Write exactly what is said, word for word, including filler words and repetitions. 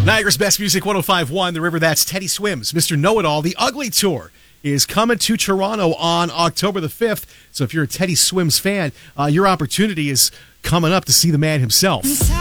Niagara's Best Music one oh five point one, The River, that's Teddy Swims. Mister Know-It-All, The Ugly Tour is coming to Toronto on October the fifth. So if you're a Teddy Swims fan, uh, your opportunity is coming up to see the man himself.